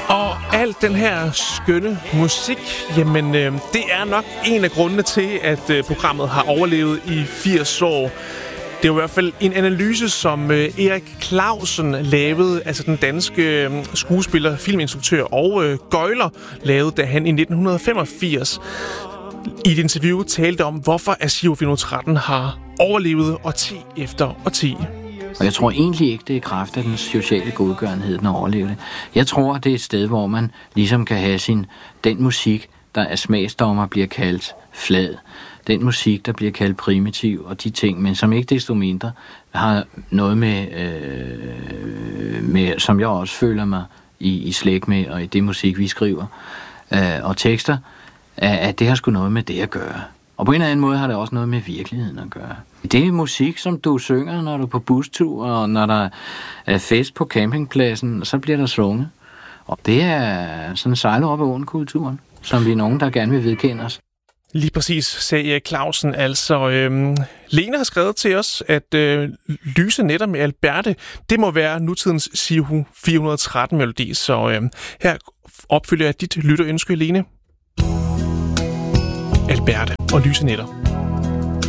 Og alt den her skønne musik, jamen det er nok en af grundene til, at programmet har overlevet i 80 år. Det er jo i hvert fald en analyse, som Erik Clausen lavede, altså den danske skuespiller, filminstruktør og gøgler, lavede, da han i 1985 i et interview talte om, hvorfor Arkiv 413 har overlevet årti efter årti. Og jeg tror egentlig ikke, det er kraft af den sociale godgørenhed, den overlever det. Jeg tror, det er et sted, hvor man ligesom kan have den musik, der er smagsdommer, bliver kaldt flad. Den musik, der bliver kaldt primitiv, og de ting, men som ikke desto mindre har noget med som jeg også føler mig i slægt med, og i det musik, vi skriver, og tekster, at det har sgu noget med det at gøre. Og på en eller anden måde har det også noget med virkeligheden at gøre. Det er musik, som du synger, når du er på bustur, og når der er fest på campingpladsen, så bliver der sunget. Og det er sådan sejlet op af åen-kulturen, som vi er nogen, der gerne vil vedkende os. Lige præcis, sagde Erik Clausen. Altså, Lene har skrevet til os, at Lyse Nætter med Alberte, det må være nutidens Arkiv 413-melodi. Så her opfylder jeg dit lytterønske, Lene. Alberte og Lyse Nætter.